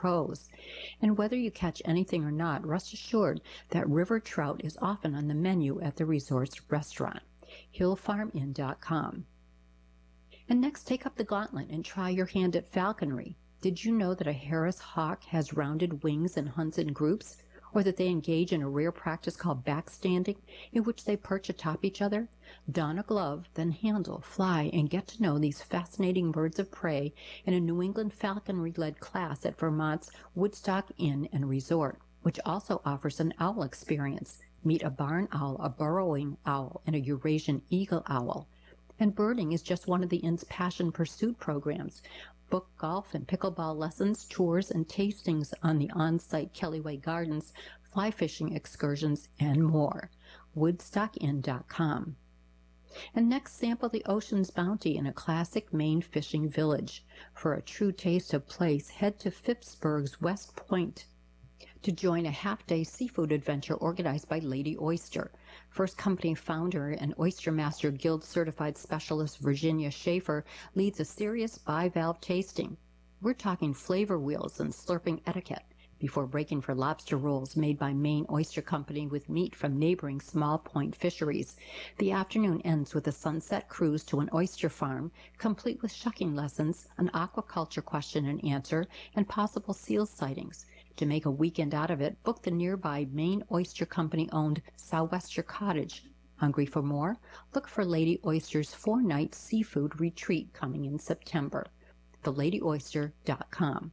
pros. And whether you catch anything or not, rest assured that river trout is often on the menu at the resort's restaurant, hillfarminn.com. And next, take up the gauntlet and try your hand at falconry. Did you know that a Harris hawk has rounded wings and hunts in groups? Or that they engage in a rare practice called backstanding, in which they perch atop each other? Don a glove, then handle, fly, and get to know these fascinating birds of prey in a New England falconry-led class at Vermont's Woodstock Inn and Resort, which also offers an owl experience. Meet a barn owl, a burrowing owl, and a Eurasian eagle owl. And birding is just one of the inn's passion pursuit programs. Book golf and pickleball lessons, tours, and tastings on the on-site Kellyway Gardens, fly fishing excursions, and more. WoodstockInn.com. And next, sample the ocean's bounty in a classic Maine fishing village. For a true taste of place, head to Phippsburg's West Point to join a half-day seafood adventure organized by Lady Oyster. First company founder and Oyster Master Guild certified specialist Virginia Schaefer leads a serious bivalve tasting. We're talking flavor wheels and slurping etiquette before breaking for lobster rolls made by Maine Oyster Company with meat from neighboring small point fisheries. The afternoon ends with a sunset cruise to an oyster farm, complete with shucking lessons, an aquaculture question and answer, and possible seal sightings. To make a weekend out of it, book the nearby Maine Oyster Company-owned Sou'wester Cottage. Hungry for more? Look for Lady Oyster's 4-night seafood retreat coming in September. TheLadyOyster.com.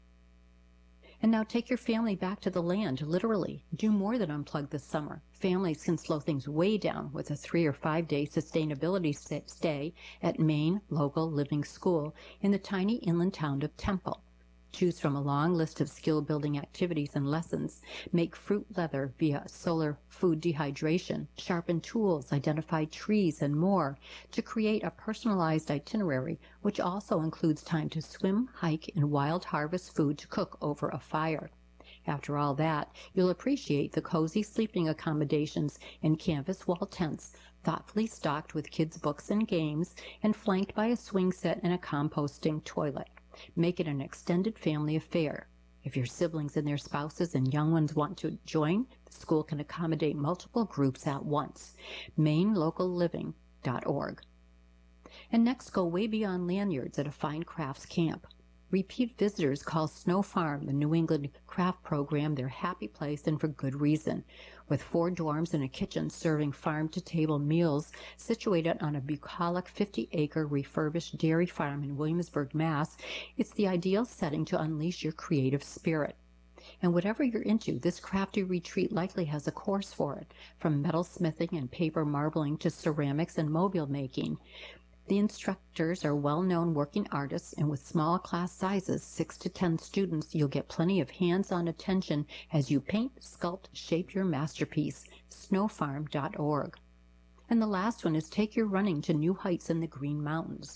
And now take your family back to the land, literally. Do more than unplug this summer. Families can slow things way down with a 3 or 5 day sustainability stay at Maine Local Living School in the tiny inland town of Temple. Choose from a long list of skill-building activities and lessons. Make fruit leather via solar food dehydration, sharpen tools, identify trees, and more to create a personalized itinerary, which also includes time to swim, hike, and wild harvest food to cook over a fire. After all that, you'll appreciate the cozy sleeping accommodations and canvas wall tents, thoughtfully stocked with kids' books and games, and flanked by a swing set and a composting toilet. Make it an extended family affair. If your siblings and their spouses and young ones want to join, the school can accommodate multiple groups at once. MaineLocalLiving.org. And next, go way beyond lanyards at a fine crafts camp. Repeat visitors call Snow Farm, the New England craft program, their happy place, and for good reason. With 4 dorms and a kitchen serving farm-to-table meals situated on a bucolic 50-acre refurbished dairy farm in Williamsburg, Mass., it's the ideal setting to unleash your creative spirit. And whatever you're into, this crafty retreat likely has a course for it, from metal smithing and paper marbling to ceramics and mobile making. The instructors are well-known working artists, and with small class sizes, 6 to 10 students, you'll get plenty of hands-on attention as you paint, sculpt, shape your masterpiece. Snowfarm.org. And the last one is take your running to new heights in the Green Mountains.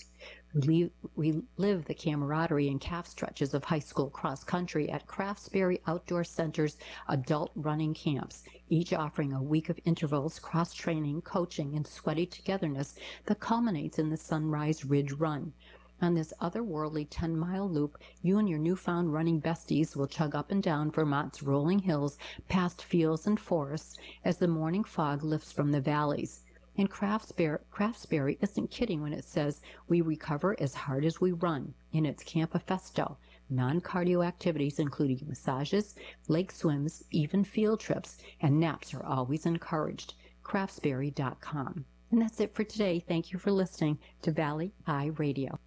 Relive the camaraderie and calf stretches of high school cross-country at Craftsbury Outdoor Center's adult running camps, each offering a week of intervals, cross-training, coaching, and sweaty togetherness that culminates in the Sunrise Ridge Run. On this otherworldly 10-mile loop, you and your newfound running besties will chug up and down Vermont's rolling hills, past fields and forests, as the morning fog lifts from the valleys. And Craftsbury isn't kidding when it says we recover as hard as we run in its Campafesto. Non-cardio activities including massages, lake swims, even field trips, and naps are always encouraged. Craftsbury.com. And that's it for today. Thank you for listening to Valley Eye Radio.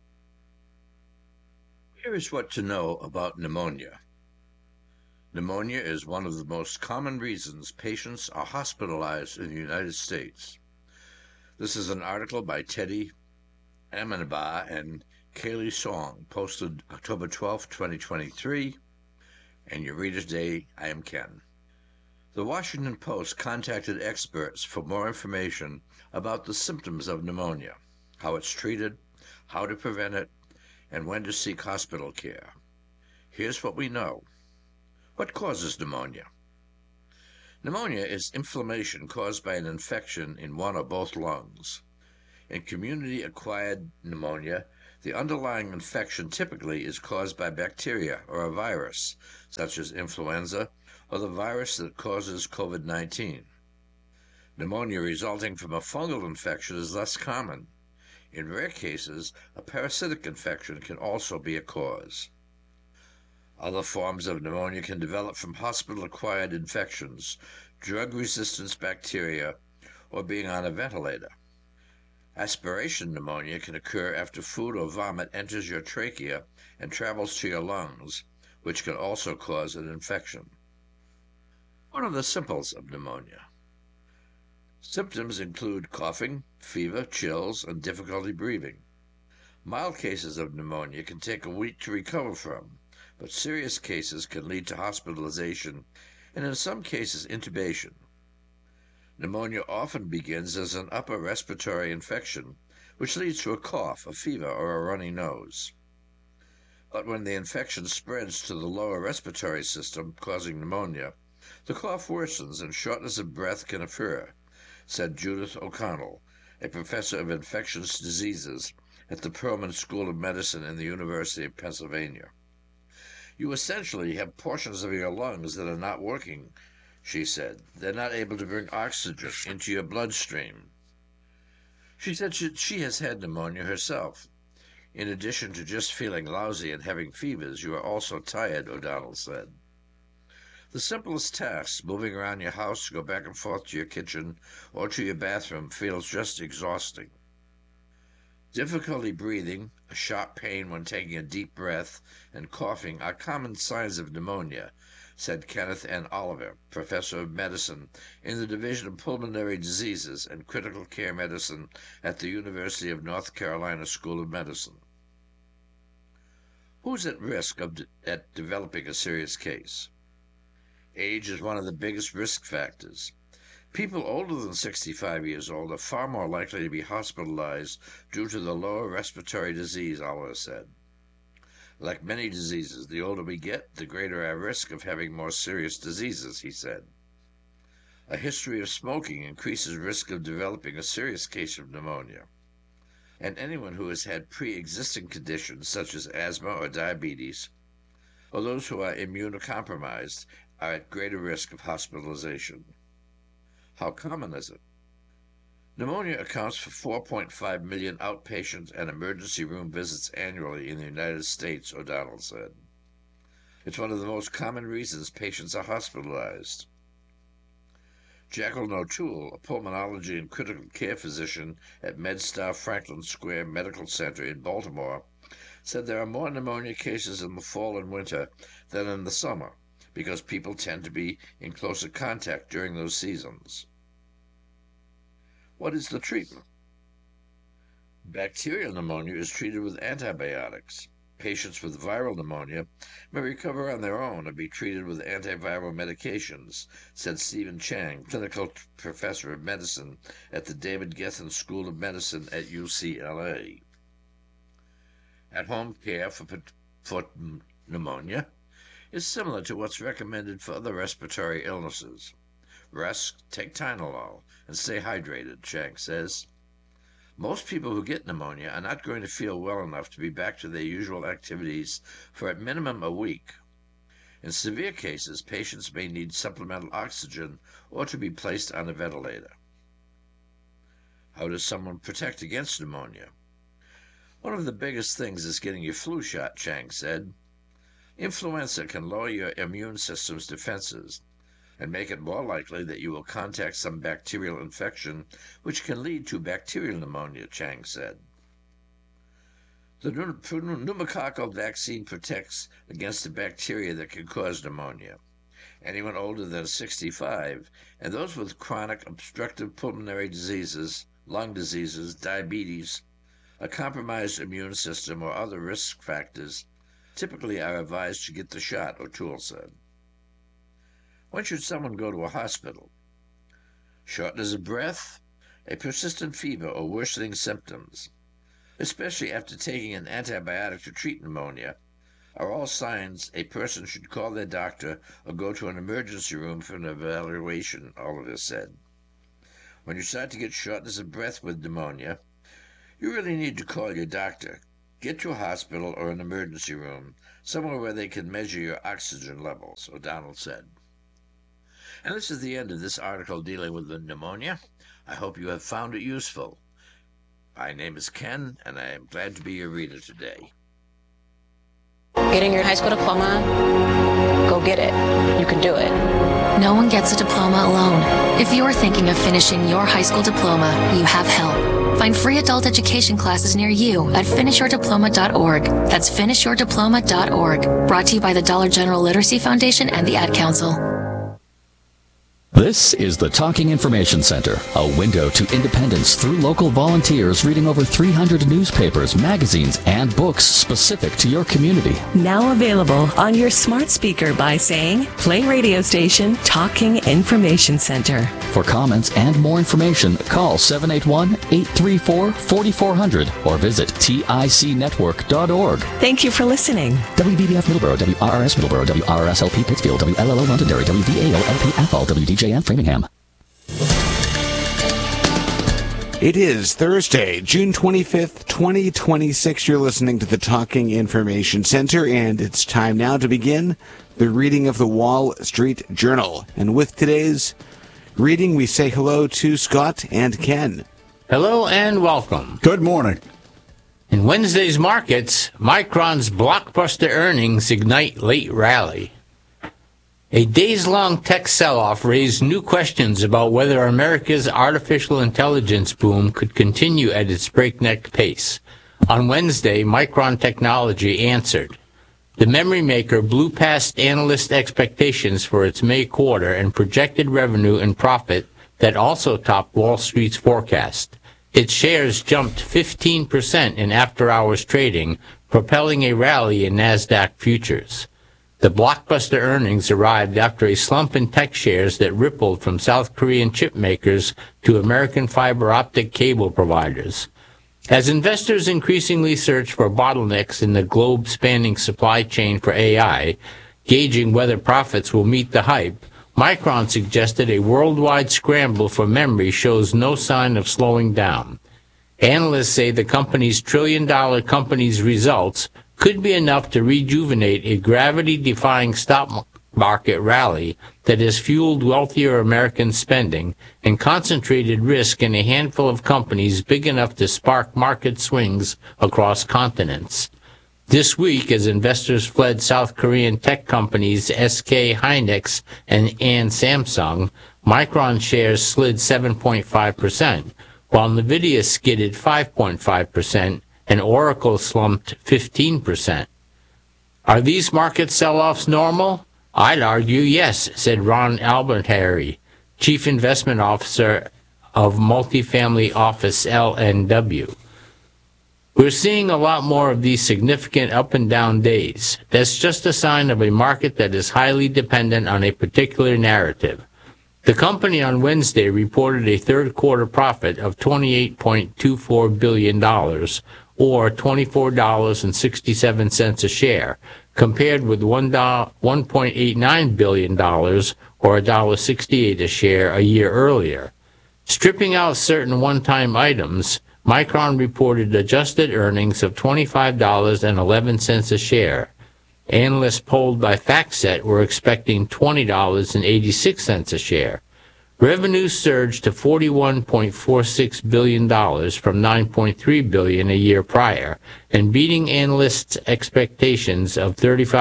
Here is what to know about pneumonia. Pneumonia is one of the most common reasons patients are hospitalized in the United States. This is an article by Teddy Amenabar and Kaylee Song, posted October 12, 2023, and your reader today, I am Ken. The Washington Post contacted experts for more information about the symptoms of pneumonia, how it's treated, how to prevent it, and when to seek hospital care. Here's what we know. What causes pneumonia? Pneumonia is inflammation caused by an infection in one or both lungs. In community-acquired pneumonia, The underlying infection typically is caused by bacteria or a virus, such as influenza or the virus that causes COVID-19. Pneumonia resulting from a fungal infection is less common. In rare cases, a parasitic infection can also be a cause. Other forms of pneumonia can develop from hospital-acquired infections, drug-resistant bacteria, or being on a ventilator. Aspiration pneumonia can occur after food or vomit enters your trachea and travels to your lungs, which can also cause an infection. What are the symptoms of pneumonia? Symptoms include coughing, fever, chills, and difficulty breathing. Mild cases of pneumonia can take a week to recover from, but serious cases can lead to hospitalization and in some cases intubation. Pneumonia often begins as an upper respiratory infection, which leads to a cough, a fever, or a runny nose. But when the infection spreads to the lower respiratory system, causing pneumonia, the cough worsens and shortness of breath can occur, said Judith O'Connell, a professor of infectious diseases at the Perelman School of Medicine in the University of Pennsylvania. You essentially have portions of your lungs that are not working, she said. They're not able to bring oxygen into your bloodstream. She said she has had pneumonia herself. In addition to just feeling lousy and having fevers, you are also tired, O'Donnell said. The simplest tasks, moving around your house to go back and forth to your kitchen or to your bathroom, feels just exhausting. Difficulty breathing, a sharp pain when taking a deep breath, and coughing are common signs of pneumonia, said Kenneth N. Oliver, professor of medicine in the Division of Pulmonary Diseases and Critical Care Medicine at the University of North Carolina School of Medicine. Who's at risk at developing a serious case? Age is one of the biggest risk factors. People older than 65 years old are far more likely to be hospitalized due to the lower respiratory disease, Oliver said. Like many diseases, the older we get, the greater our risk of having more serious diseases, he said. A history of smoking increases risk of developing a serious case of pneumonia. And anyone who has had pre-existing conditions such as asthma or diabetes, or those who are immunocompromised, are at greater risk of hospitalization. How common is it? Pneumonia accounts for 4.5 million outpatient and emergency room visits annually in the United States, O'Donnell said. It's one of the most common reasons patients are hospitalized. Jacqueline O'Toole, a pulmonology and critical care physician at MedStar Franklin Square Medical Center in Baltimore, said there are more pneumonia cases in the fall and winter than in the summer because people tend to be in closer contact during those seasons. What is the treatment? Bacterial pneumonia is treated with antibiotics. Patients with viral pneumonia may recover on their own and be treated with antiviral medications, said Stephen Chang, clinical professor of medicine at the David Gethin School of Medicine at UCLA. At-home care for pneumonia is similar to what's recommended for other respiratory illnesses. Rest, take Tylenol, and stay hydrated, Chang says. Most people who get pneumonia are not going to feel well enough to be back to their usual activities for at minimum a week. In severe cases, patients may need supplemental oxygen or to be placed on a ventilator. How does someone protect against pneumonia? One of the biggest things is getting your flu shot, Chang said. Influenza can lower your immune system's defenses and make it more likely that you will contract some bacterial infection, which can lead to bacterial pneumonia, Chang said. The pneumococcal vaccine protects against the bacteria that can cause pneumonia. Anyone older than 65 and those with chronic obstructive pulmonary diseases, lung diseases, diabetes, a compromised immune system, or other risk factors typically are advised to get the shot, O'Toole said. When should someone go to a hospital? Shortness of breath, a persistent fever or worsening symptoms, especially after taking an antibiotic to treat pneumonia, are all signs a person should call their doctor or go to an emergency room for an evaluation, Oliver said. When you start to get shortness of breath with pneumonia, you really need to call your doctor. Get to a hospital or an emergency room, somewhere where they can measure your oxygen levels, O'Donnell said. And this is the end of this article dealing with the pneumonia. I hope you have found it useful. My name is Ken, and I am glad to be your reader today. Getting your high school diploma, go get it. You can do it. No one gets a diploma alone. If you're thinking of finishing your high school diploma, you have help. Find free adult education classes near you at finishyourdiploma.org. That's finishyourdiploma.org. Brought to you by the Dollar General Literacy Foundation and the Ad Council. This is the Talking Information Center, a window to independence through local volunteers reading over 300 newspapers, magazines, and books specific to your community. Now available on your smart speaker by saying, play radio station Talking Information Center. For comments and more information, call 781-834-4400 or visit ticnetwork.org. Thank you for listening. WVBF Middleborough, WRRS Middleborough, WRSLP Pittsfield, WLLO Londonderry, WVAO-LP Athol, WDJM Framingham. It is Thursday, June 25th, 2026. You're listening to the Talking Information Center, and it's time now to begin the reading of the Wall Street Journal. And with today's reading, we say hello to Scott and Ken. Hello and welcome. Good morning. In Wednesday's markets, Micron's blockbuster earnings ignite late rally. A days-long tech sell-off raised new questions about whether America's artificial intelligence boom could continue at its breakneck pace. On Wednesday, Micron Technology answered. The memory maker blew past analyst expectations for its May quarter and projected revenue and profit that also topped Wall Street's forecast. Its shares jumped 15% in after-hours trading, propelling a rally in NASDAQ futures. The blockbuster earnings arrived after a slump in tech shares that rippled from South Korean chip makers to American fiber optic cable providers. As investors increasingly search for bottlenecks in the globe-spanning supply chain for AI, gauging whether profits will meet the hype, Micron suggested a worldwide scramble for memory shows no sign of slowing down. Analysts say the company's trillion-dollar company's results could be enough to rejuvenate a gravity-defying stock market rally that has fueled wealthier American spending and concentrated risk in a handful of companies big enough to spark market swings across continents. This week, as investors fled South Korean tech companies SK Hynix and Samsung, Micron shares slid 7.5%, while NVIDIA skidded 5.5%, and Oracle slumped 15%. Are these market sell-offs normal? I'd argue yes, said Ron Albertari, Chief Investment Officer of Multifamily Office LNW. We're seeing a lot more of these significant up and down days. That's just a sign of a market that is highly dependent on a particular narrative. The company on Wednesday reported a third quarter profit of $28.24 billion, or $24.67 a share, compared with $1.89 billion, or $1.68 a share a year earlier. Stripping out certain one-time items, Micron reported adjusted earnings of $25.11 a share. Analysts polled by FactSet were expecting $20.86 a share. Revenue surged to $41.46 billion from $9.3 billion a year prior, and beating analysts' expectations of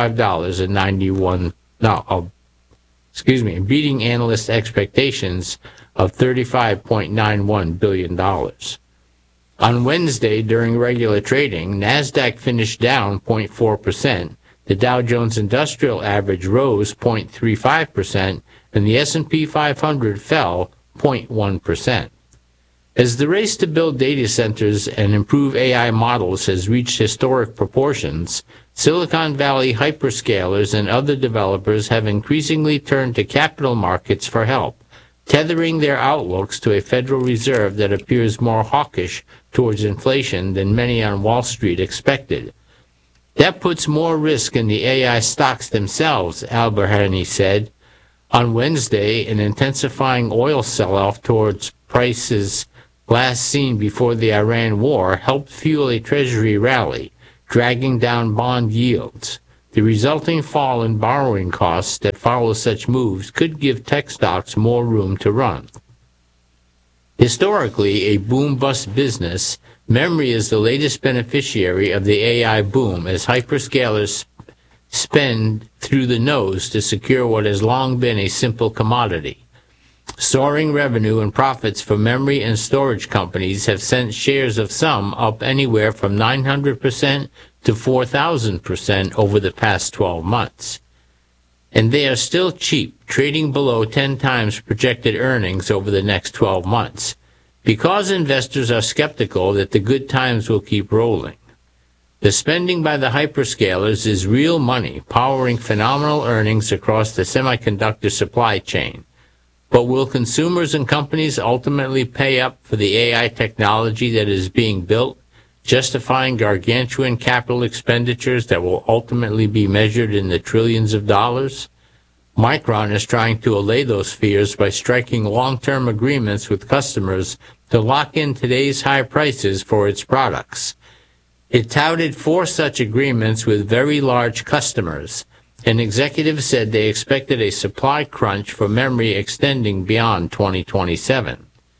beating analysts' expectations of $35.91 billion. On Wednesday, during regular trading, NASDAQ finished down 0.4%, the Dow Jones Industrial Average rose 0.35%, and the S&P 500 fell 0.1%. As the race to build data centers and improve AI models has reached historic proportions, Silicon Valley hyperscalers and other developers have increasingly turned to capital markets for help, tethering their outlooks to a Federal Reserve that appears more hawkish towards inflation than many on Wall Street expected. That puts more risk in the AI stocks themselves, Albertani said. On Wednesday, an intensifying oil sell-off towards prices last seen before the Iran war helped fuel a Treasury rally. dragging down bond yields. The resulting fall in borrowing costs that follow such moves could give tech stocks more room to run. Historically a boom-bust business, memory is the latest beneficiary of the AI boom as hyperscalers spend through the nose to secure what has long been a simple commodity. Soaring revenue and profits for memory and storage companies have sent shares of some up anywhere from 900% to 4,000% over the past 12 months. And they are still cheap, trading below 10 times projected earnings over the next 12 months, because investors are skeptical that the good times will keep rolling. The spending by the hyperscalers is real money, powering phenomenal earnings across the semiconductor supply chain. But will consumers and companies ultimately pay up for the AI technology that is being built, justifying gargantuan capital expenditures that will ultimately be measured in the trillions of dollars? Micron is trying to allay those fears by striking long-term agreements with customers to lock in today's high prices for its products. It touted 4 such agreements with very large customers. An executive said they expected a supply crunch for memory extending beyond 2027.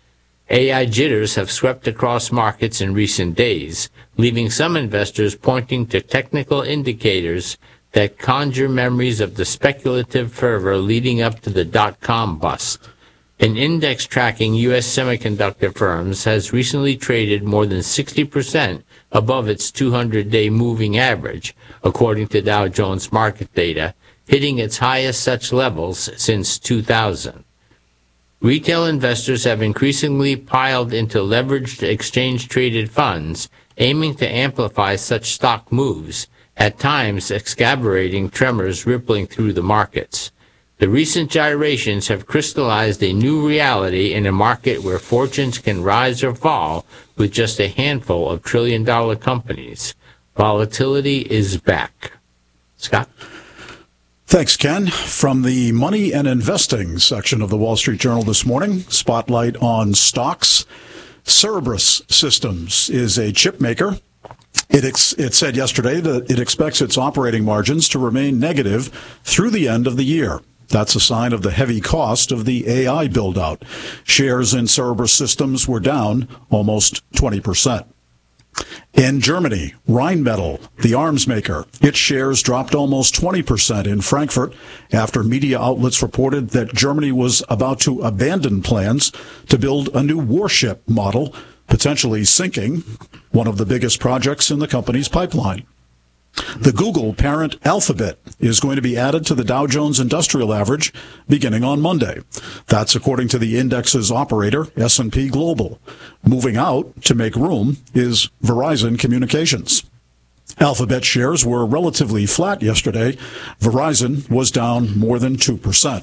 AI jitters have swept across markets in recent days, leaving some investors pointing to technical indicators that conjure memories of the speculative fervor leading up to the dot-com bust. An index tracking U.S. semiconductor firms has recently traded more than 60% above its 200-day moving average, according to Dow Jones market data, hitting its highest such levels since 2000. Retail investors have increasingly piled into leveraged exchange-traded funds, aiming to amplify such stock moves, at times exacerbating tremors rippling through the markets. The recent gyrations have crystallized a new reality in a market where fortunes can rise or fall with just a handful of trillion-dollar companies. Volatility is back. Scott? Thanks, Ken. From the money and investing section of the Wall Street Journal this morning, spotlight on stocks. Cerberus Systems is a chip maker. It said yesterday that it expects its operating margins to remain negative through the end of the year. That's a sign of the heavy cost of the AI build-out. Shares in Cerberus Systems were down almost 20%. In Germany, Rheinmetall, the arms maker, its shares dropped almost 20% in Frankfurt after media outlets reported that Germany was about to abandon plans to build a new warship model, potentially sinking one of the biggest projects in the company's pipeline. The Google parent Alphabet is going to be added to the Dow Jones Industrial Average beginning on Monday. That's according to the index's operator, S&P Global. Moving out to make room is Verizon Communications. Alphabet shares were relatively flat yesterday. Verizon was down more than 2%.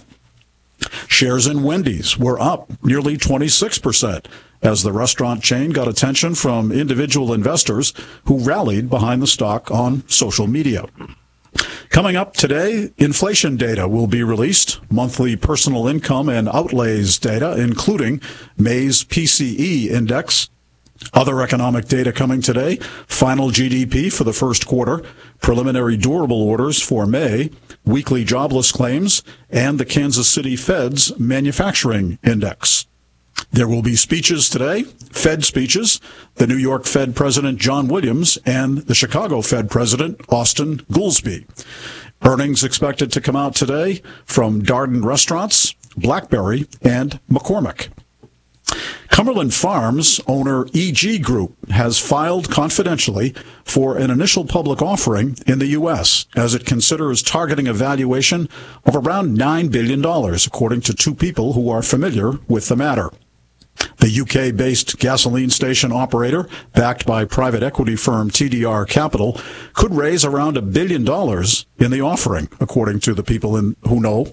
Shares in Wendy's were up nearly 26% as the restaurant chain got attention from individual investors who rallied behind the stock on social media. Coming up today, inflation data will be released, monthly personal income and outlays data, including May's PCE index. Other economic data coming today, final GDP for the first quarter, preliminary durable orders for May, weekly jobless claims, and the Kansas City Fed's manufacturing index. There will be speeches today, Fed speeches, the New York Fed President John Williams and the Chicago Fed President Austin Goolsbee. Earnings expected to come out today from Darden Restaurants, BlackBerry, and McCormick. Cumberland Farms owner EG Group has filed confidentially for an initial public offering in the U.S. as it considers targeting a valuation of around $9 billion, according to 2 people who are familiar with the matter. The UK-based gasoline station operator, backed by private equity firm TDR Capital, could raise around $1 billion in the offering, according to the people who know.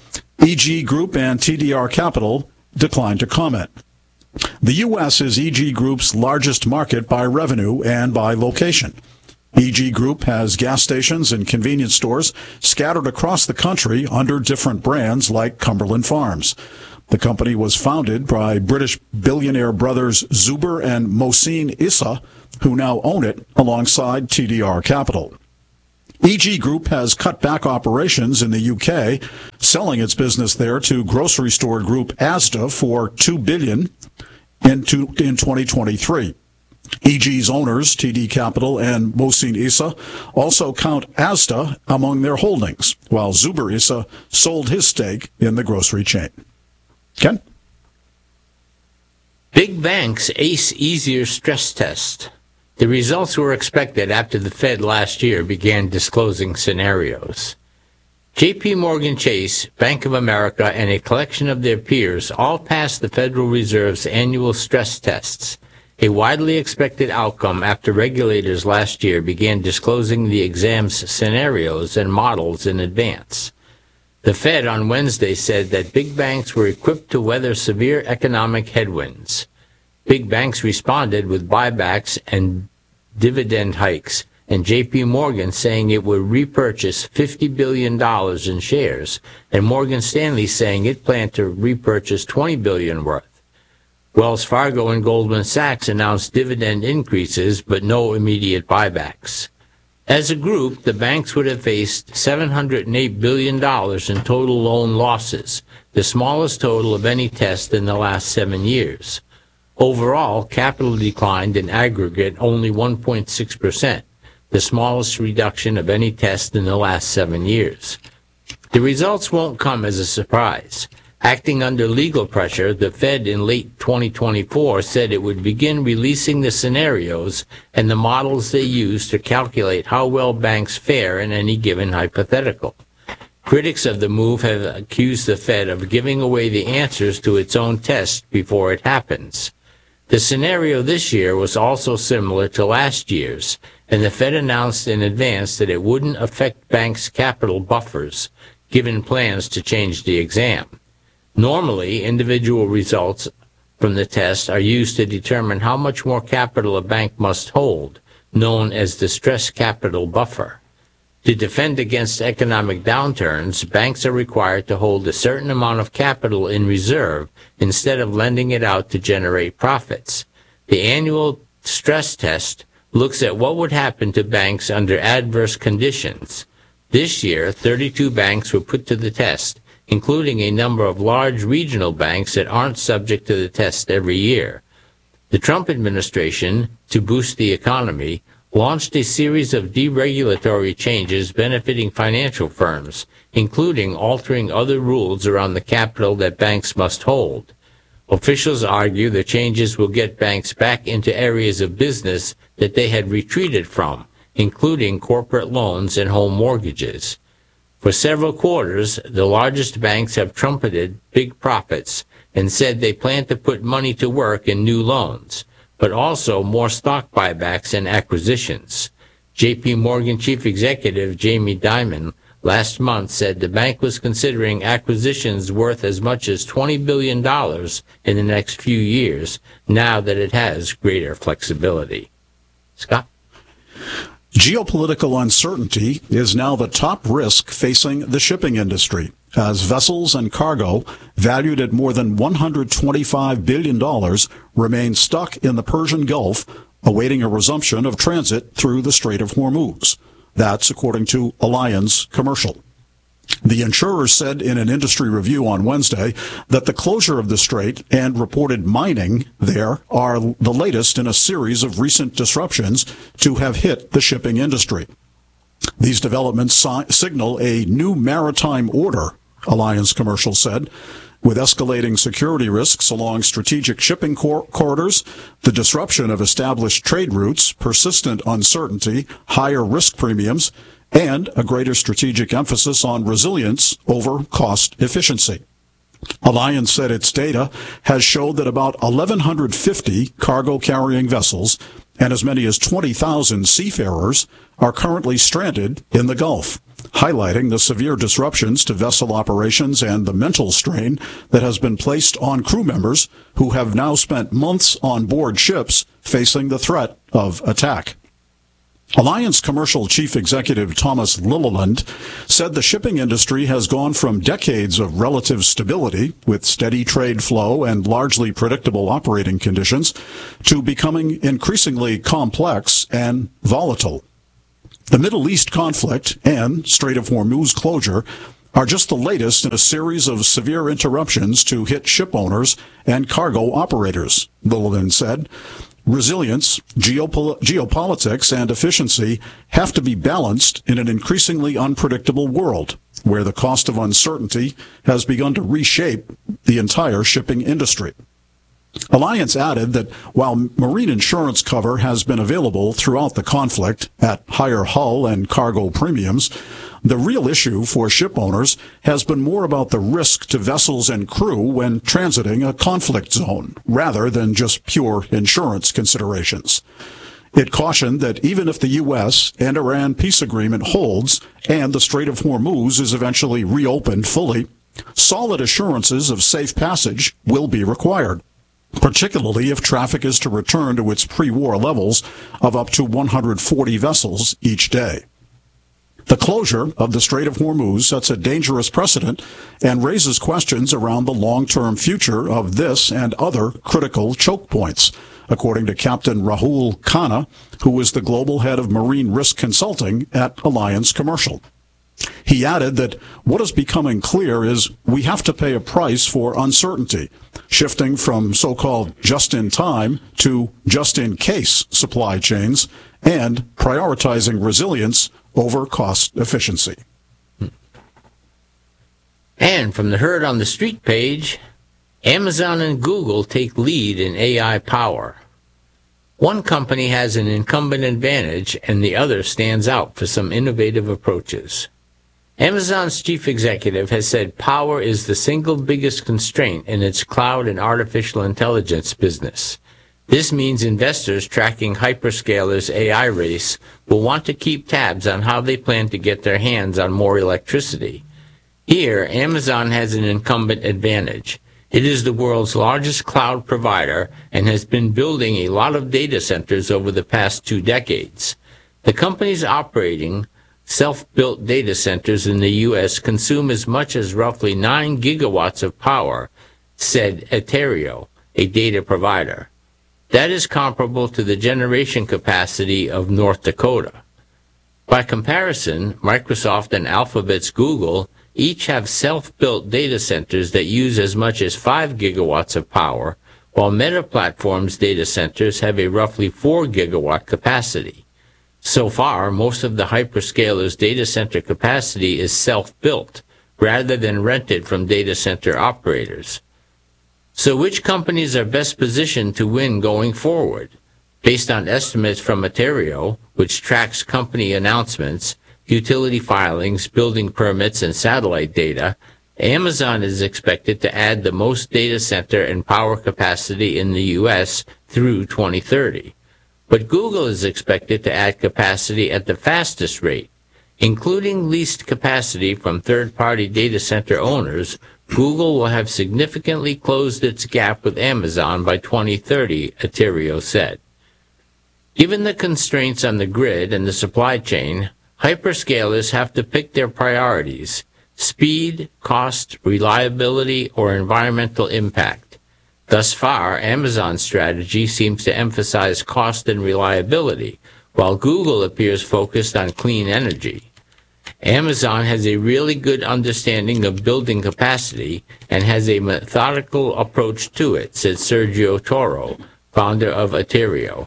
EG Group and TDR Capital declined to comment. The U.S. is EG Group's largest market by revenue and by location. EG Group has gas stations and convenience stores scattered across the country under different brands like Cumberland Farms. The company was founded by British billionaire brothers Zuber and Mohsin Issa, who now own it alongside TDR Capital. EG Group has cut back operations in the UK, selling its business there to grocery store group Asda for $2 billion in 2023. EG's owners, TD Capital and Mohsin Issa, also count Asda among their holdings, while Zuber Issa sold his stake in the grocery chain. Ken? Big banks ace easier stress test. The results were expected after the Fed last year began disclosing scenarios. J.P. Morgan Chase, Bank of America, and a collection of their peers all passed the Federal Reserve's annual stress tests, a widely expected outcome after regulators last year began disclosing the exam's scenarios and models in advance. The Fed on Wednesday said that big banks were equipped to weather severe economic headwinds. Big banks responded with buybacks and dividend hikes, and J.P. Morgan saying it would repurchase $50 billion in shares, and Morgan Stanley saying it planned to repurchase $20 billion worth. Wells Fargo and Goldman Sachs announced dividend increases, but no immediate buybacks. As a group, the banks would have faced $708 billion in total loan losses, the smallest total of any test in the last 7 years. Overall, capital declined in aggregate only 1.6%, the smallest reduction of any test in the last 7 years. The results won't come as a surprise. Acting under legal pressure, the Fed in late 2024 said it would begin releasing the scenarios and the models they use to calculate how well banks fare in any given hypothetical. Critics of the move have accused the Fed of giving away the answers to its own test before it happens. The scenario this year was also similar to last year's, and the Fed announced in advance that it wouldn't affect banks' capital buffers, given plans to change the exam. Normally, individual results from the test are used to determine how much more capital a bank must hold, known as the stress capital buffer. To defend against economic downturns, banks are required to hold a certain amount of capital in reserve instead of lending it out to generate profits. The annual stress test looks at what would happen to banks under adverse conditions. This year, 32 banks were put to the test, including a number of large regional banks that aren't subject to the test every year. The Trump administration, to boost the economy, launched a series of deregulatory changes benefiting financial firms, including altering other rules around the capital that banks must hold. Officials argue the changes will get banks back into areas of business that they had retreated from, including corporate loans and home mortgages. For several quarters, the largest banks have trumpeted big profits and said they plan to put money to work in new loans, but also more stock buybacks and acquisitions. J.P. Morgan Chief Executive Jamie Dimon last month said the bank was considering acquisitions worth as much as $20 billion in the next few years, now that it has greater flexibility. Scott? Geopolitical uncertainty is now the top risk facing the shipping industry, as vessels and cargo valued at more than $125 billion remain stuck in the Persian Gulf, awaiting a resumption of transit through the Strait of Hormuz. That's according to Alliance Commercial. The insurer said in an industry review on Wednesday that the closure of the strait and reported mining there are the latest in a series of recent disruptions to have hit the shipping industry. These developments signal a new maritime order, Alliance Commercial said, with escalating security risks along strategic shipping corridors, the disruption of established trade routes, persistent uncertainty, higher risk premiums, and a greater strategic emphasis on resilience over cost efficiency. Alliance said its data has showed that about 1,150 cargo-carrying vessels and as many as 20,000 seafarers are currently stranded in the Gulf, highlighting the severe disruptions to vessel operations and the mental strain that has been placed on crew members who have now spent months on board ships facing the threat of attack. Alliance Commercial Chief Executive Thomas Lilleland said the shipping industry has gone from decades of relative stability with steady trade flow and largely predictable operating conditions to becoming increasingly complex and volatile. The Middle East conflict and Strait of Hormuz closure are just the latest in a series of severe interruptions to hit ship owners and cargo operators, Lilleland said. Resilience, geopolitics, and efficiency have to be balanced in an increasingly unpredictable world, where the cost of uncertainty has begun to reshape the entire shipping industry. Alliance added that while marine insurance cover has been available throughout the conflict at higher hull and cargo premiums, the real issue for ship owners has been more about the risk to vessels and crew when transiting a conflict zone, rather than just pure insurance considerations. It cautioned that even if the U.S. and Iran peace agreement holds and the Strait of Hormuz is eventually reopened fully, solid assurances of safe passage will be required, particularly if traffic is to return to its pre-war levels of up to 140 vessels each day. The closure of the Strait of Hormuz sets a dangerous precedent and raises questions around the long-term future of this and other critical choke points, according to Captain Rahul Khanna, who is the global head of marine risk consulting at Alliance Commercial. He added that what is becoming clear is we have to pay a price for uncertainty, shifting from so-called just-in-time to just-in-case supply chains and prioritizing resilience over cost efficiency. And from the Heard on the Street page, Amazon and Google take lead in AI power. One company has an incumbent advantage and the other stands out for some innovative approaches. Amazon's chief executive has said power is the single biggest constraint in its cloud and artificial intelligence business. This means investors tracking hyperscalers' AI race will want to keep tabs on how they plan to get their hands on more electricity. Here, Amazon has an incumbent advantage. It is the world's largest cloud provider and has been building a lot of data centers over the past 2 decades. The company's operating self-built data centers in the U.S. consume as much as roughly 9 gigawatts of power, said Atereo, a data provider. That is comparable to the generation capacity of North Dakota. By comparison, Microsoft and Alphabet's Google each have self-built data centers that use as much as 5 gigawatts of power, while Meta Platforms data centers have a roughly 4 gigawatt capacity. So far, most of the hyperscalers' data center capacity is self-built, rather than rented from data center operators. So which companies are best positioned to win going forward? Based on estimates from Atereo, which tracks company announcements, utility filings, building permits, and satellite data, Amazon is expected to add the most data center and power capacity in the U.S. through 2030. But Google is expected to add capacity at the fastest rate. Including leased capacity from third-party data center owners, Google will have significantly closed its gap with Amazon by 2030, Atereo said. Given the constraints on the grid and the supply chain, hyperscalers have to pick their priorities: speed, cost, reliability, or environmental impact. Thus far, Amazon's strategy seems to emphasize cost and reliability, while Google appears focused on clean energy. Amazon has a really good understanding of building capacity and has a methodical approach to it, said Sergio Toro, founder of Atereo.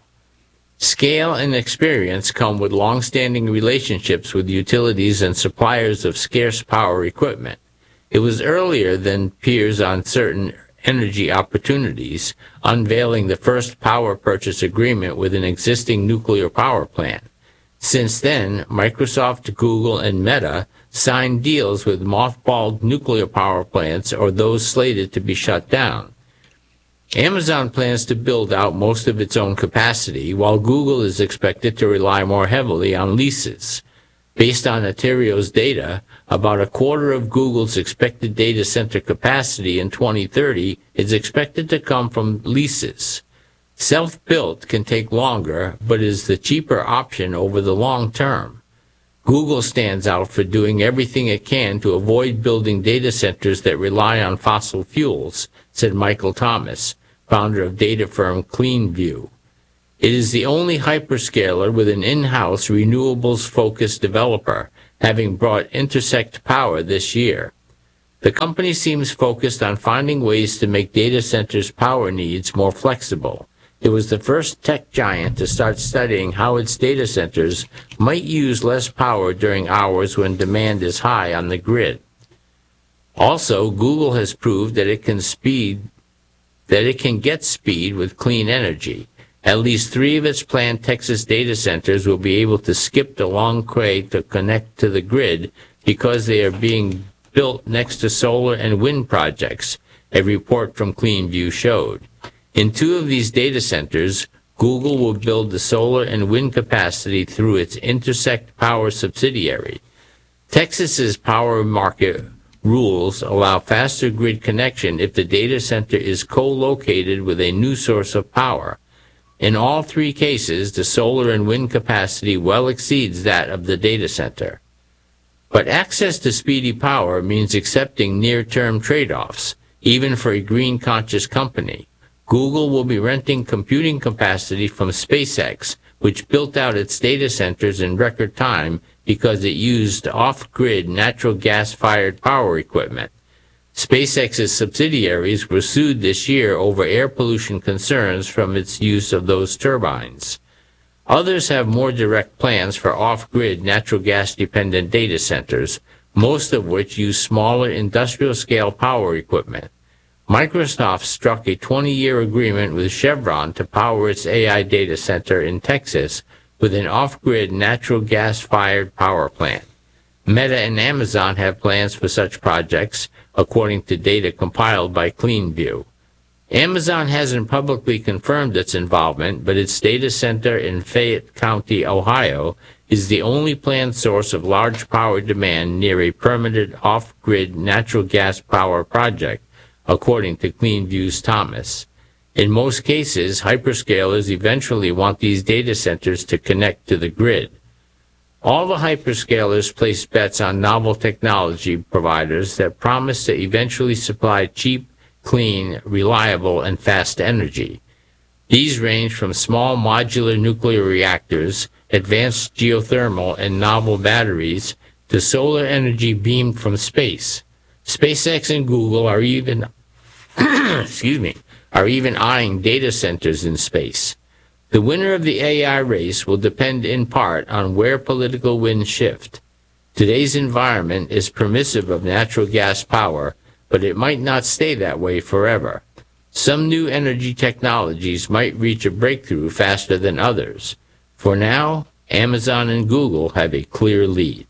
Scale and experience come with long-standing relationships with utilities and suppliers of scarce power equipment. It was earlier than peers on certain energy opportunities, unveiling the first power purchase agreement with an existing nuclear power plant. Since then, Microsoft, Google, and Meta signed deals with mothballed nuclear power plants or those slated to be shut down. Amazon plans to build out most of its own capacity, while Google is expected to rely more heavily on leases. Based on Atereo's data, about a quarter of Google's expected data center capacity in 2030 is expected to come from leases. Self-built can take longer, but is the cheaper option over the long term. Google stands out for doing everything it can to avoid building data centers that rely on fossil fuels, said Michael Thomas, founder of data firm CleanView. It is the only hyperscaler with an in-house renewables-focused developer, having brought Intersect Power this year. The company seems focused on finding ways to make data centers' power needs more flexible. It was the first tech giant to start studying how its data centers might use less power during hours when demand is high on the grid. Also, Google has proved that it can get speed with clean energy. At least 3 of its planned Texas data centers will be able to skip the long queue to connect to the grid because they are being built next to solar and wind projects, a report from CleanView showed. In 2 of these data centers, Google will build the solar and wind capacity through its Intersect Power subsidiary. Texas's power market rules allow faster grid connection if the data center is co-located with a new source of power. In all 3 cases, the solar and wind capacity well exceeds that of the data center. But access to speedy power means accepting near-term trade-offs, even for a green-conscious company. Google will be renting computing capacity from SpaceX, which built out its data centers in record time because it used off-grid natural gas-fired power equipment. SpaceX's subsidiaries were sued this year over air pollution concerns from its use of those turbines. Others have more direct plans for off-grid natural gas-dependent data centers, most of which use smaller industrial-scale power equipment. Microsoft struck a 20-year agreement with Chevron to power its AI data center in Texas with an off-grid natural gas-fired power plant. Meta and Amazon have plans for such projects, according to data compiled by CleanView. Amazon hasn't publicly confirmed its involvement, but its data center in Fayette County, Ohio, is the only planned source of large power demand near a permitted off-grid natural gas power project, according to CleanView's Thomas. In most cases, hyperscalers eventually want these data centers to connect to the grid. All the hyperscalers place bets on novel technology providers that promise to eventually supply cheap, clean, reliable, and fast energy. These range from small modular nuclear reactors, advanced geothermal, and novel batteries to solar energy beamed from space. SpaceX and Google are even eyeing data centers in space. The winner of the AI race will depend in part on where political winds shift. Today's environment is permissive of natural gas power, but it might not stay that way forever. Some new energy technologies might reach a breakthrough faster than others. For now, Amazon and Google have a clear lead.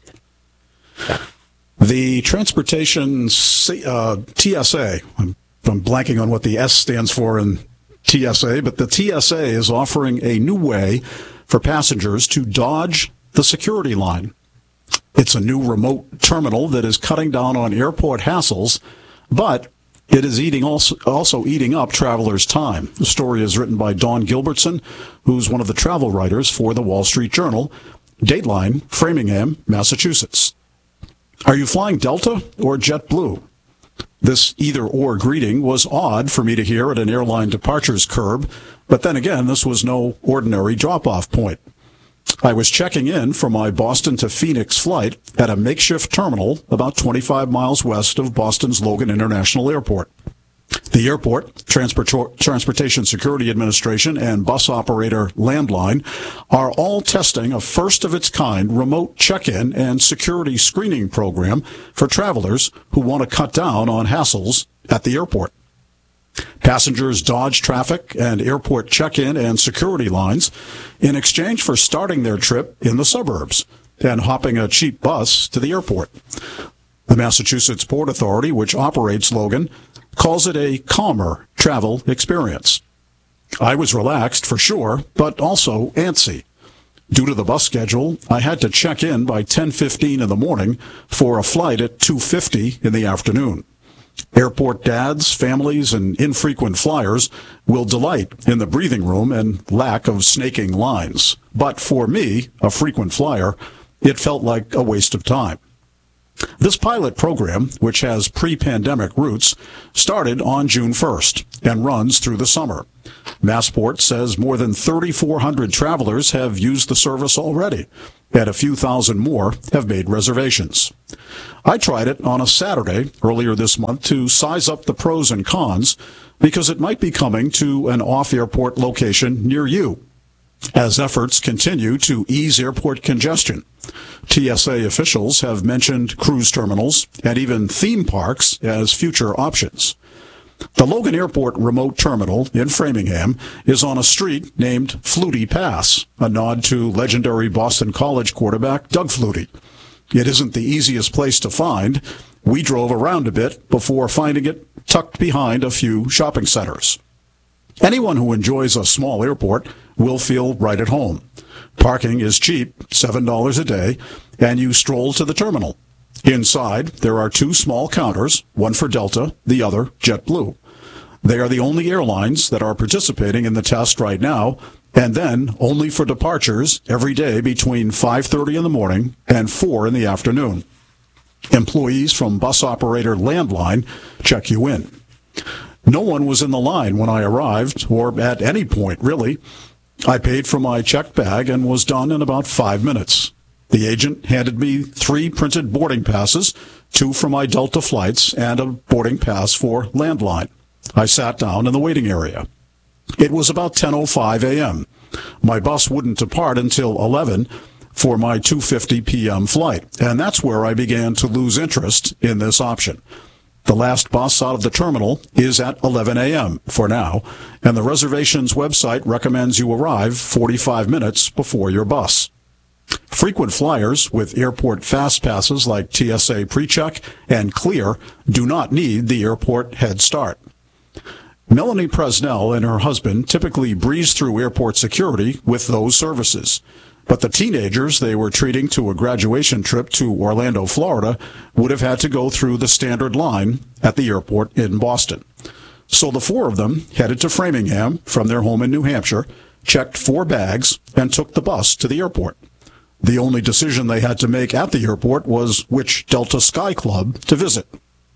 The transportation TSA, I'm blanking on what the S stands for in TSA, but the TSA is offering a new way for passengers to dodge the security line. It's a new remote terminal that is cutting down on airport hassles, but it is also eating up travelers' time. The story is written by Dawn Gilbertson, who's one of the travel writers for the Wall Street Journal. Dateline, Framingham, Massachusetts. Are you flying Delta or JetBlue? This either-or greeting was odd for me to hear at an airline departures curb, but then again, this was no ordinary drop-off point. I was checking in for my Boston to Phoenix flight at a makeshift terminal about 25 miles west of Boston's Logan International Airport. The airport, Transportation Security Administration, and bus operator Landline are all testing a first-of-its-kind remote check-in and security screening program for travelers who want to cut down on hassles at the airport. Passengers dodge traffic and airport check-in and security lines in exchange for starting their trip in the suburbs and hopping a cheap bus to the airport. The Massachusetts Port Authority, which operates Logan, calls it a calmer travel experience. I was relaxed for sure, but also antsy. Due to the bus schedule, I had to check in by 10:15 in the morning for a flight at 2:50 in the afternoon. Airport dads, families, and infrequent flyers will delight in the breathing room and lack of snaking lines. But for me, a frequent flyer, it felt like a waste of time. This pilot program, which has pre-pandemic roots, started on June 1st and runs through the summer. Massport says more than 3,400 travelers have used the service already, and a few thousand more have made reservations. I tried it on a Saturday earlier this month to size up the pros and cons because it might be coming to an off-airport location near you as efforts continue to ease airport congestion. TSA officials have mentioned cruise terminals and even theme parks as future options. The Logan Airport Remote Terminal in Framingham is on a street named Flutie Pass, a nod to legendary Boston College quarterback Doug Flutie. It isn't the easiest place to find. We drove around a bit before finding it tucked behind a few shopping centers. Anyone who enjoys a small airport will feel right at home. Parking is cheap, $7 a day, and you stroll to the terminal. Inside, there are two small counters, one for Delta, the other JetBlue. They are the only airlines that are participating in the test right now, and then only for departures every day between 5:30 in the morning and 4 in the afternoon. Employees from bus operator Landline check you in. No one was in the line when I arrived, or at any point, really. I paid for my checked bag and was done in about 5 minutes. The agent handed me 3 printed boarding passes, 2 for my Delta flights, and a boarding pass for Landline. I sat down in the waiting area. It was about 10:05 a.m. My bus wouldn't depart until 11 for my 2:50 p.m. flight, and that's where I began to lose interest in this option. The last bus out of the terminal is at 11 a.m. for now, and the reservations website recommends you arrive 45 minutes before your bus. Frequent flyers with airport fast passes like TSA PreCheck and Clear do not need the airport head start. Melanie Presnell and her husband typically breeze through airport security with those services. But the teenagers they were treating to a graduation trip to Orlando, Florida, would have had to go through the standard line at the airport in Boston. So the 4 of them headed to Framingham from their home in New Hampshire, checked 4 bags, and took the bus to the airport. The only decision they had to make at the airport was which Delta Sky Club to visit.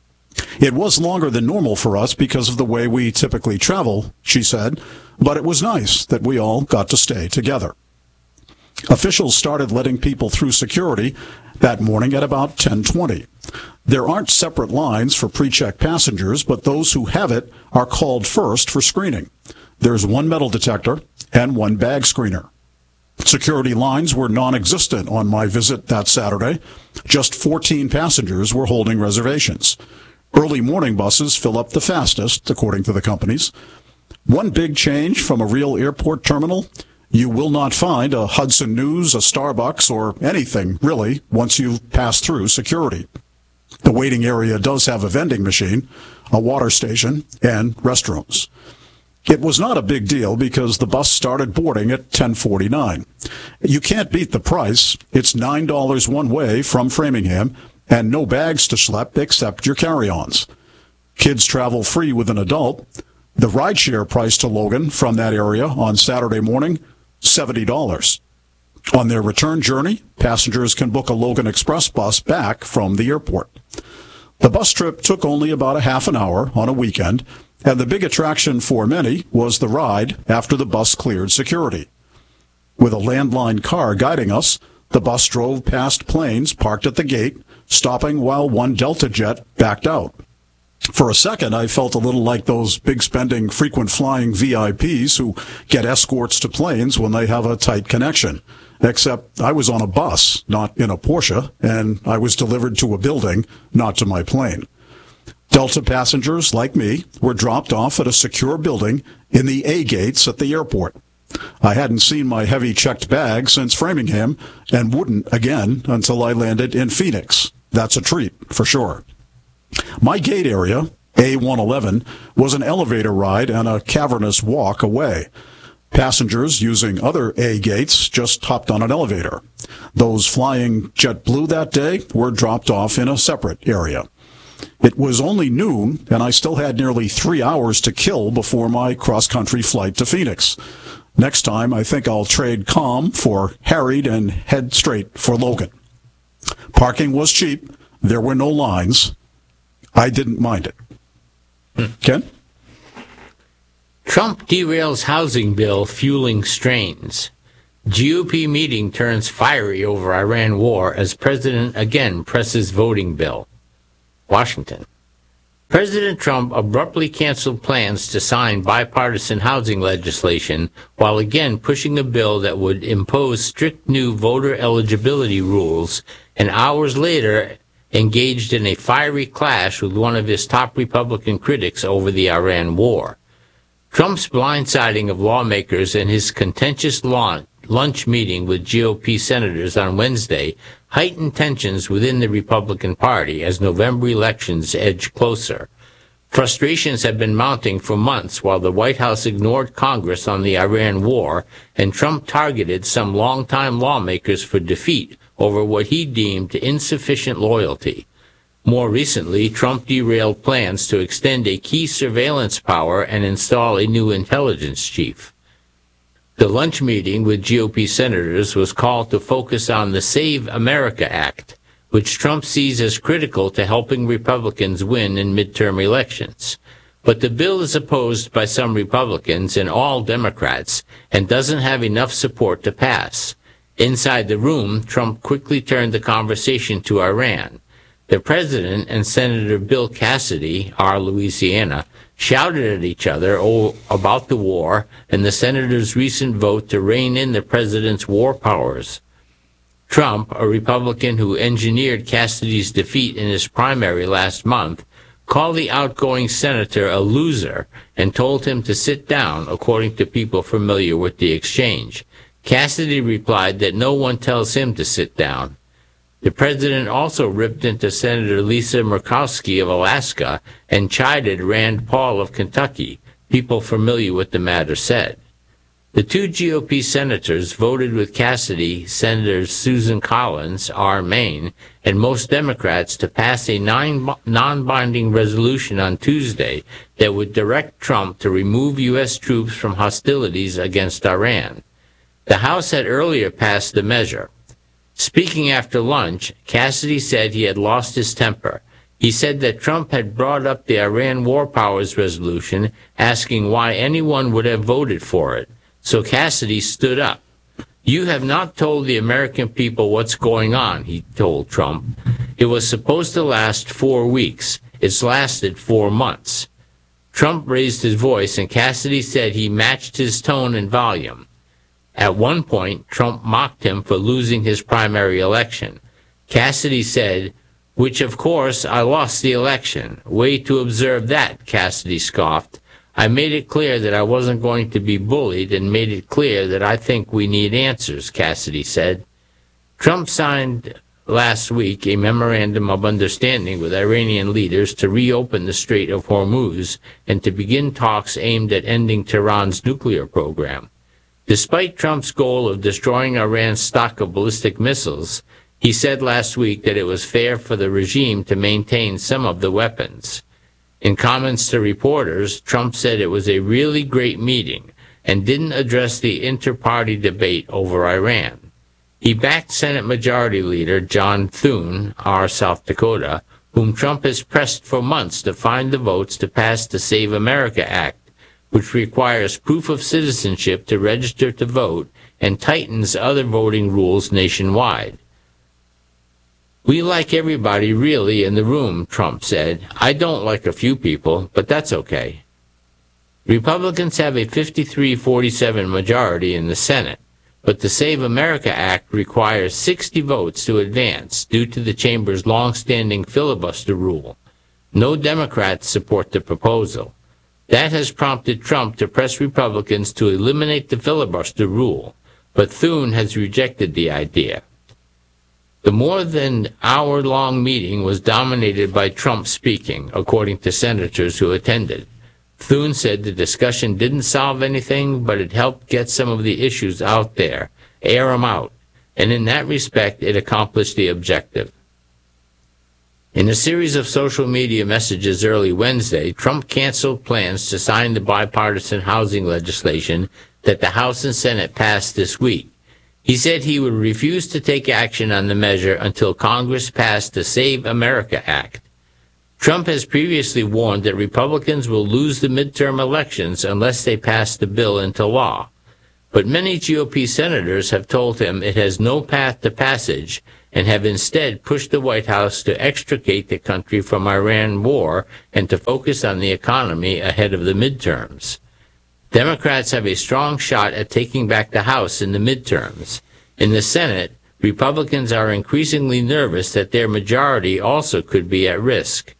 It was longer than normal for us because of the way we typically travel, she said, but it was nice that we all got to stay together. Officials started letting people through security that morning at about 10:20. There aren't separate lines for pre-check passengers, but those who have it are called first for screening. There's 1 metal detector and 1 bag screener. Security lines were non-existent on my visit that Saturday. Just 14 passengers were holding reservations. Early morning buses fill up the fastest, according to the companies. One big change from a real airport terminal: you will not find a Hudson News, a Starbucks, or anything, really, once you've passed through security. The waiting area does have a vending machine, a water station, and restrooms. It was not a big deal because the bus started boarding at 10:49. You can't beat the price. It's $9 one way from Framingham, and no bags to schlep except your carry-ons. Kids travel free with an adult. The rideshare price to Logan from that area on Saturday morning, $70. On their return journey, passengers can book a Logan Express bus back from the airport. The bus trip took only about a half an hour on a weekend, and the big attraction for many was the ride after the bus cleared security. With a landline car guiding us, the bus drove past planes parked at the gate, stopping while 1 Delta jet backed out. For a second, I felt a little like those big-spending, frequent-flying VIPs who get escorts to planes when they have a tight connection. Except I was on a bus, not in a Porsche, and I was delivered to a building, not to my plane. Delta passengers, like me, were dropped off at a secure building in the A gates at the airport. I hadn't seen my heavy checked bag since Framingham, and wouldn't again until I landed in Phoenix. That's a treat, for sure. My gate area, A111, was an elevator ride and a cavernous walk away. Passengers using other A gates just hopped on an elevator. Those flying JetBlue that day were dropped off in a separate area. It was only noon, and I still had nearly 3 hours to kill before my cross-country flight to Phoenix. Next time, I think I'll trade calm for harried and head straight for Logan. Parking was cheap. There were no lines. I didn't mind it. Ken? Trump derails housing bill, fueling strains. GOP meeting turns fiery over Iran war as president again presses voting bill. Washington. President Trump abruptly canceled plans to sign bipartisan housing legislation while again pushing a bill that would impose strict new voter eligibility rules, and hours later engaged in a fiery clash with one of his top Republican critics over the Iran war. Trump's blindsiding of lawmakers and his contentious lunch meeting with GOP senators on Wednesday heightened tensions within the Republican Party as November elections edge closer. Frustrations have been mounting for months while the White House ignored Congress on the Iran war, and Trump targeted some longtime lawmakers for defeat over what he deemed insufficient loyalty. More recently, Trump derailed plans to extend a key surveillance power and install a new intelligence chief. The lunch meeting with GOP senators was called to focus on the Save America Act, which Trump sees as critical to helping Republicans win in midterm elections. But the bill is opposed by some Republicans and all Democrats and doesn't have enough support to pass. Inside the room, Trump quickly turned the conversation to Iran. The president and Senator Bill Cassidy, R. Louisiana, shouted at each other about the war and the senator's recent vote to rein in the president's war powers. Trump, a Republican who engineered Cassidy's defeat in his primary last month, called the outgoing senator a loser and told him to sit down, according to people familiar with the exchange. Cassidy replied that no one tells him to sit down. The president also ripped into Senator Lisa Murkowski of Alaska and chided Rand Paul of Kentucky, people familiar with the matter said. The two GOP senators voted with Cassidy, Senators Susan Collins, R. Maine, and most Democrats to pass a non-binding resolution on Tuesday that would direct Trump to remove U.S. troops from hostilities against Iran. The House had earlier passed the measure. Speaking after lunch, Cassidy said he had lost his temper. He said that Trump had brought up the Iran War Powers Resolution, asking why anyone would have voted for it. So Cassidy stood up. "You have not told the American people what's going on," he told Trump. "It was supposed to last 4 weeks. It's lasted 4 months." Trump raised his voice, and Cassidy said he matched his tone and volume. At one point, Trump mocked him for losing his primary election. Cassidy said, "Which, of course, I lost the election. Way to observe that," Cassidy scoffed. "I made it clear that I wasn't going to be bullied and made it clear that I think we need answers," Cassidy said. Trump signed last week a memorandum of understanding with Iranian leaders to reopen the Strait of Hormuz and to begin talks aimed at ending Tehran's nuclear program. Despite Trump's goal of destroying Iran's stock of ballistic missiles, he said last week that it was fair for the regime to maintain some of the weapons. In comments to reporters, Trump said it was a really great meeting and didn't address the inter-party debate over Iran. He backed Senate Majority Leader John Thune, R. South Dakota, whom Trump has pressed for months to find the votes to pass the Save America Act, which requires proof of citizenship to register to vote and tightens other voting rules nationwide. "We like everybody really in the room," Trump said. "I don't like a few people, but that's okay." Republicans have a 53-47 majority in the Senate, but the Save America Act requires 60 votes to advance due to the chamber's long-standing filibuster rule. No Democrats support the proposal. That has prompted Trump to press Republicans to eliminate the filibuster rule, but Thune has rejected the idea. The more than hour-long meeting was dominated by Trump speaking, according to senators who attended. Thune said the discussion didn't solve anything, but it helped get some of the issues out there, air them out, and in that respect it accomplished the objective. In a series of social media messages early Wednesday, Trump canceled plans to sign the bipartisan housing legislation that the House and Senate passed this week. He said he would refuse to take action on the measure until Congress passed the Save America Act. Trump has previously warned that Republicans will lose the midterm elections unless they pass the bill into law. But many GOP senators have told him it has no path to passage and have instead pushed the White House to extricate the country from Iran war and to focus on the economy ahead of the midterms. Democrats have a strong shot at taking back the House in the midterms. In the Senate, Republicans are increasingly nervous that their majority also could be at risk.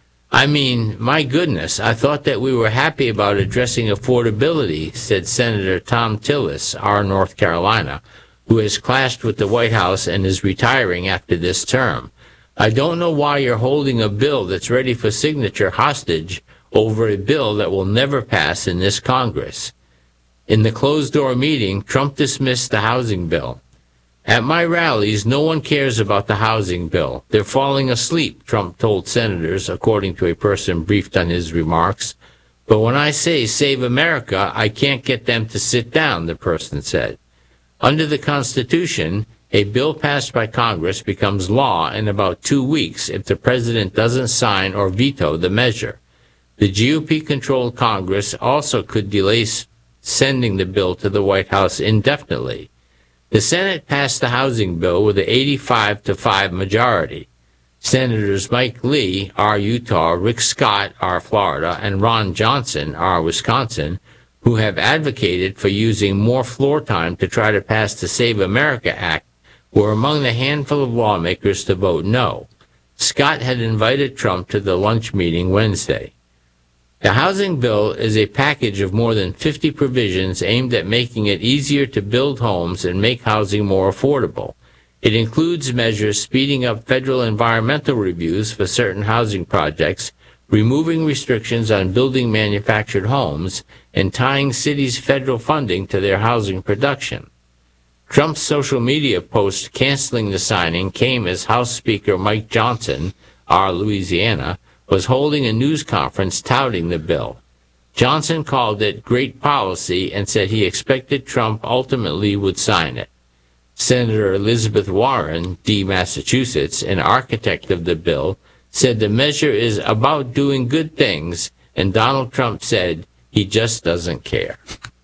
I mean, my goodness, I thought that we were happy about addressing affordability, said Senator Thom Tillis, R. North Carolina, who has clashed with the White House and is retiring after this term. I don't know why you're holding a bill that's ready for signature hostage over a bill that will never pass in this Congress. In the closed-door meeting, Trump dismissed the housing bill. At my rallies, no one cares about the housing bill. They're falling asleep, Trump told senators, according to a person briefed on his remarks. But when I say Save America, I can't get them to sit down, the person said. Under the Constitution, a bill passed by Congress becomes law in about 2 weeks if the president doesn't sign or veto the measure. The GOP-controlled Congress also could delay sending the bill to the White House indefinitely. The Senate passed the housing bill with an 85-5 majority. Senators Mike Lee, R. Utah, Rick Scott, R. Florida, and Ron Johnson, R. Wisconsin, who have advocated for using more floor time to try to pass the Save America Act, were among the handful of lawmakers to vote no. Scott had invited Trump to the lunch meeting Wednesday. The housing bill is a package of more than 50 provisions aimed at making it easier to build homes and make housing more affordable. It includes measures speeding up federal environmental reviews for certain housing projects, removing restrictions on building manufactured homes, and tying cities' federal funding to their housing production. Trump's social media post canceling the signing came as House Speaker Mike Johnson, R. Louisiana, was holding a news conference touting the bill. Johnson called it great policy and said he expected Trump ultimately would sign it. Senator Elizabeth Warren, D. Massachusetts, an architect of the bill, said the measure is about doing good things, and Donald Trump said he just doesn't care.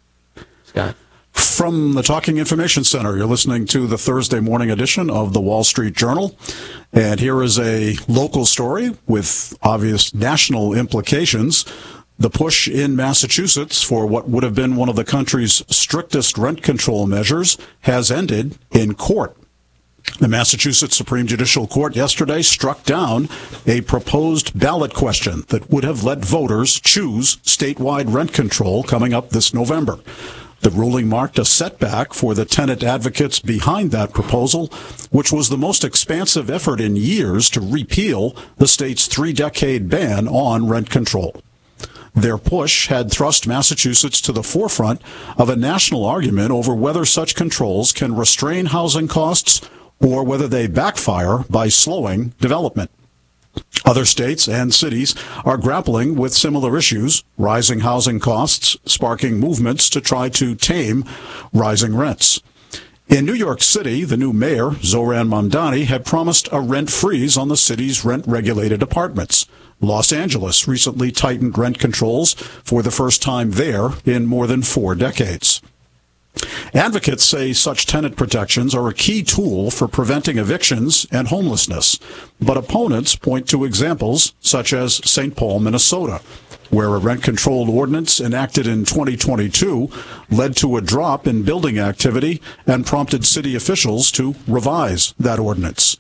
Scott? From the Talking Information Center, you're listening to the Thursday morning edition of the Wall Street Journal. And here is a local story with obvious national implications. The push in Massachusetts for what would have been one of the country's strictest rent control measures has ended in court. The Massachusetts Supreme Judicial Court yesterday struck down a proposed ballot question that would have let voters choose statewide rent control coming up this November. The ruling marked a setback for the tenant advocates behind that proposal, which was the most expansive effort in years to repeal the state's 3-decade ban on rent control. Their push had thrust Massachusetts to the forefront of a national argument over whether such controls can restrain housing costs or whether they backfire by slowing development. Other states and cities are grappling with similar issues, rising housing costs, sparking movements to try to tame rising rents. In New York City, the new mayor, Zohran Mamdani, had promised a rent freeze on the city's rent-regulated apartments. Los Angeles recently tightened rent controls for the first time there in more than 4 decades. Advocates say such tenant protections are a key tool for preventing evictions and homelessness, but opponents point to examples such as St. Paul, Minnesota, where a rent-controlled ordinance enacted in 2022 led to a drop in building activity and prompted city officials to revise that ordinance.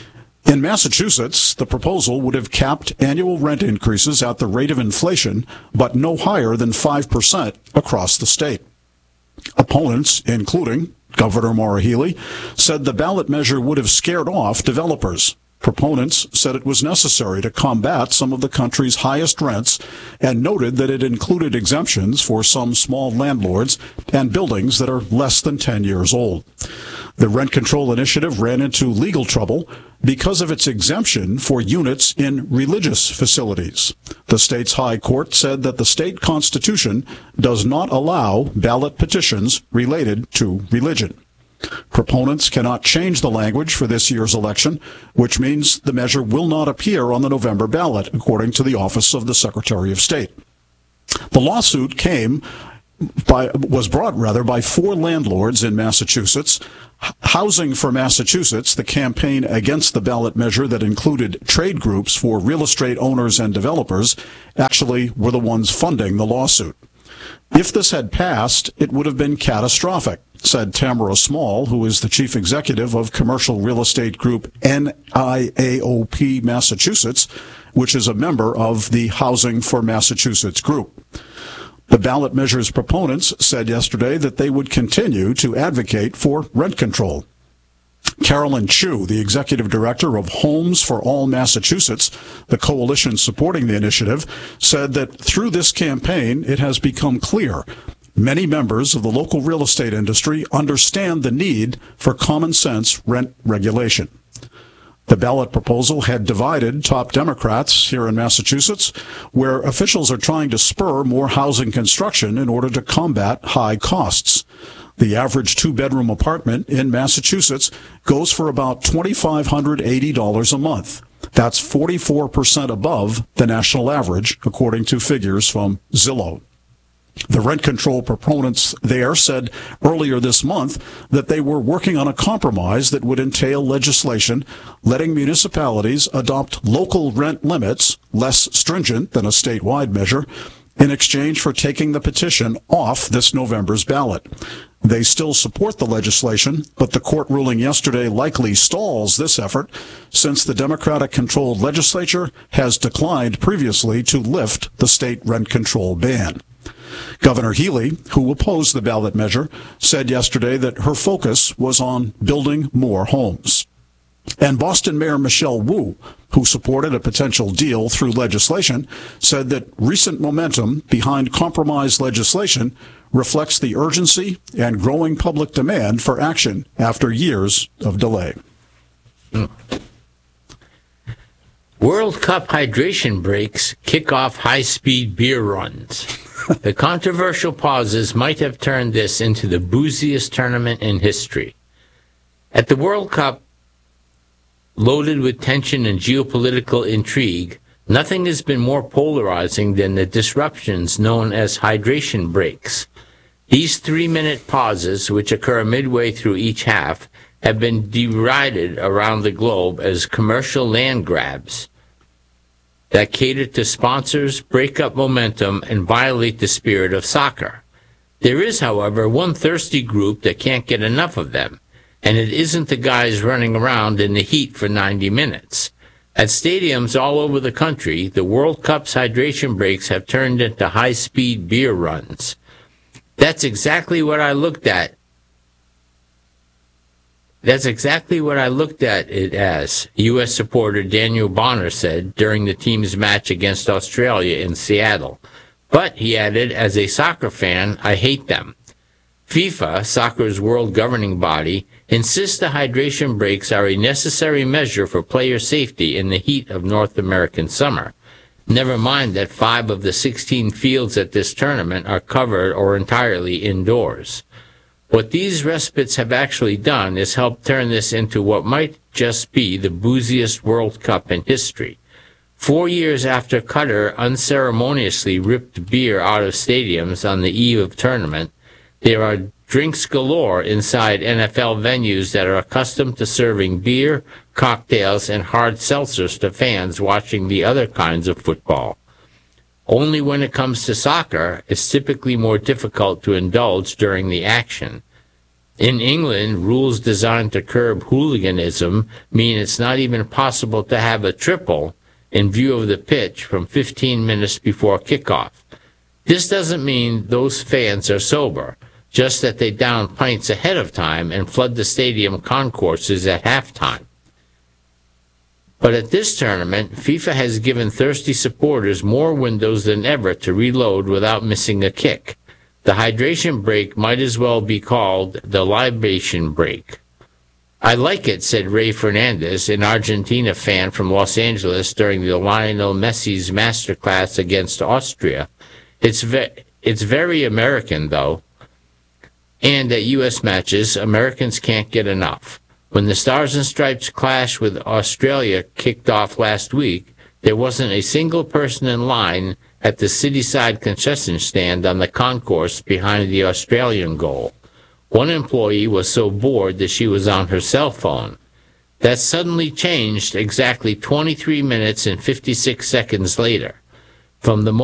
In Massachusetts, the proposal would have capped annual rent increases at the rate of inflation, but no higher than 5% across the state. Opponents, including Governor Maura Healey, said the ballot measure would have scared off developers. Proponents said it was necessary to combat some of the country's highest rents and noted that it included exemptions for some small landlords and buildings that are less than 10 years old. The rent control initiative ran into legal trouble because of its exemption for units in religious facilities. The state's high court said that the state constitution does not allow ballot petitions related to religion. Proponents cannot change the language for this year's election, which means the measure will not appear on the November ballot, according to the Office of the Secretary of State. The lawsuit was brought by 4 landlords in Massachusetts. Housing for Massachusetts, the campaign against the ballot measure that included trade groups for real estate owners and developers, actually were the ones funding the lawsuit. If this had passed, it would have been catastrophic, said Tamara Small, who is the chief executive of commercial real estate group NIAOP Massachusetts, which is a member of the Housing for Massachusetts group. The ballot measure's proponents said yesterday that they would continue to advocate for rent control. Carolyn Chu, the executive director of Homes for All Massachusetts, the coalition supporting the initiative, said that through this campaign, it has become clear many members of the local real estate industry understand the need for common sense rent regulation. The ballot proposal had divided top Democrats here in Massachusetts, where officials are trying to spur more housing construction in order to combat high costs. The average 2-bedroom apartment in Massachusetts goes for about $2,580 a month. That's 44% above the national average, according to figures from Zillow. The rent control proponents there said earlier this month that they were working on a compromise that would entail legislation letting municipalities adopt local rent limits, less stringent than a statewide measure, in exchange for taking the petition off this November's ballot. They still support the legislation, but the court ruling yesterday likely stalls this effort since the Democratic-controlled legislature has declined previously to lift the state rent control ban. Governor Healy, who opposed the ballot measure, said yesterday that her focus was on building more homes. And Boston Mayor Michelle Wu, who supported a potential deal through legislation, said that recent momentum behind compromise legislation reflects the urgency and growing public demand for action after years of delay. World Cup hydration breaks kick off high-speed beer runs. The controversial pauses might have turned this into the booziest tournament in history. At the World Cup, loaded with tension and geopolitical intrigue, nothing has been more polarizing than the disruptions known as hydration breaks. These 3-minute pauses, which occur midway through each half, have been derided around the globe as commercial land grabs that cater to sponsors, break up momentum, and violate the spirit of soccer. There is, however, one thirsty group that can't get enough of them, and it isn't the guys running around in the heat for 90 minutes. At stadiums all over the country, the World Cup's hydration breaks have turned into high-speed beer runs. That's exactly what I looked at. That's exactly what I looked at it as, U.S. supporter Daniel Bonner said during the team's match against Australia in Seattle. But, he added, as a soccer fan, I hate them. FIFA, soccer's world governing body, insists the hydration breaks are a necessary measure for player safety in the heat of North American summer. Never mind that 5 of the 16 fields at this tournament are covered or entirely indoors. What these respites have actually done is help turn this into what might just be the booziest World Cup in history. 4 years after Qatar unceremoniously ripped beer out of stadiums on the eve of tournament, there are drinks galore inside NFL venues that are accustomed to serving beer, cocktails, and hard seltzers to fans watching the other kinds of football. Only when it comes to soccer, it's typically more difficult to indulge during the action. In England, rules designed to curb hooliganism mean it's not even possible to have a triple in view of the pitch from 15 minutes before kickoff. This doesn't mean those fans are sober, just that they down pints ahead of time and flood the stadium concourses at halftime. But at this tournament, FIFA has given thirsty supporters more windows than ever to reload without missing a kick. The hydration break might as well be called the libation break. I like it, said Ray Fernandez, an Argentina fan from Los Angeles, during the Lionel Messi's masterclass against Austria. It's very American, though. And at U.S. matches, Americans can't get enough. When the Stars and Stripes clash with Australia kicked off last week, there wasn't a single person in line at the city-side concession stand on the concourse behind the Australian goal. One employee was so bored that she was on her cell phone. That suddenly changed exactly 23 minutes and 56 seconds later. From the